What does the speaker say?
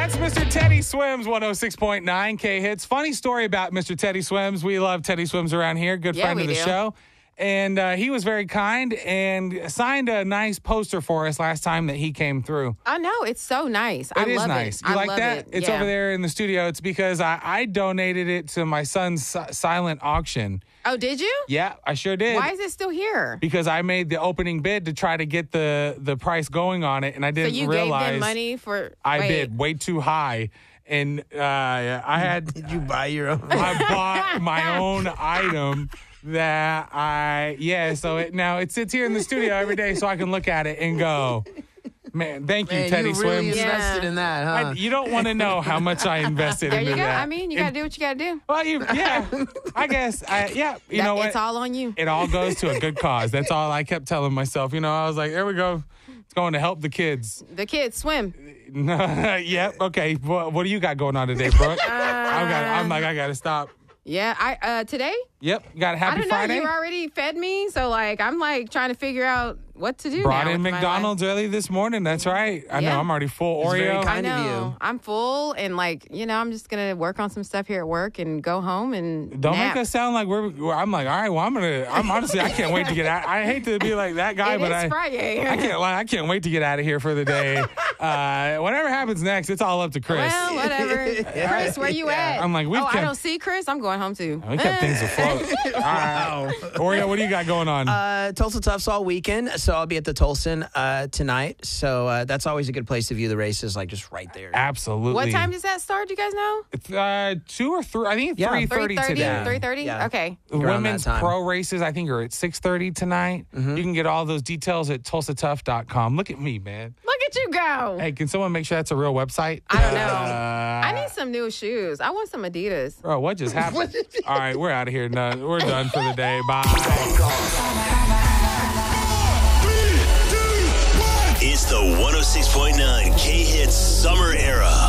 That's Mr. Teddy Swims, 106.9 K Hits. Funny story about Mr. Teddy Swims. We love Teddy Swims around here. Good friend of the show. And he was very kind and signed a nice poster for us last time that he came through. I know. It's so nice. I love it. It is nice. You like that? It's over there in the studio. It's because I donated it to my son's silent auction. Oh, did you? Yeah, I sure did. Why is it still here? Because I made the opening bid to try to get the price going on it, and I didn't realize. So you gave them money for... I bid way too high. And I had... Did you buy your own? I bought my own item that so it sits here in the studio every day so I can look at it and go, man, thank you, Teddy you really Swims. invested in that, huh? You don't want to know how much I invested into that. There you go. I mean, you got to do what you got to do. Well, I guess. You know what? It's all on you. It all goes to a good cause. That's all I kept telling myself. I was like, there we go. It's going to help the kids. The kids swim. Yep. Okay. What do you got going on today, Brooke? I got to stop. Yeah. Today? Yep. You got a happy Friday? I don't know. You already fed me. So, I'm trying to figure out what to do Brought now in McDonald's early this morning. That's right. I know. I'm already full Oreo. Very kind I know. of you. I'm full, and I'm just gonna work on some stuff here at work and go home and don't nap. make us sound like I'm like, all right. Well, I'm honestly, I can't wait to get out. I hate to be like that guy, but it's Friday. I can't lie. I can't wait to get out of here for the day. Whatever happens next, it's all up to Chris. Well, whatever. Chris, where you at? I'm like, I don't see Chris. I'm going home too. We kept things afloat. All right. Oreo, what do you got going on? Tulsa Toughs all weekend, so I'll be at the Tulsa tonight. So that's always a good place to view the races, just right there. Absolutely. What time does that start? Do you guys know? It's 2 or 3. I think it's 3:30 today. 3:30. Yeah. Okay. Women's pro races, I think, are at 6:30 tonight. Mm-hmm. You can get all those details at TulsaTough.com. Look at me, man. Look at you go. Hey, can someone make sure that's a real website? I don't know. I need some new shoes. I want some Adidas. Bro, what just happened? All right, we're out of here. No, we're done for the day. Bye. It's the 106.9 K-Hits Summer Era.